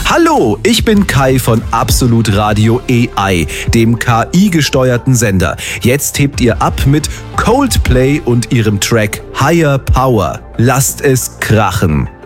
Hallo, ich bin Kai von Absolut Radio AI, dem KI-gesteuerten Sender. Jetzt hebt ihr ab mit Coldplay und ihrem Track Higher Power. Lasst es krachen.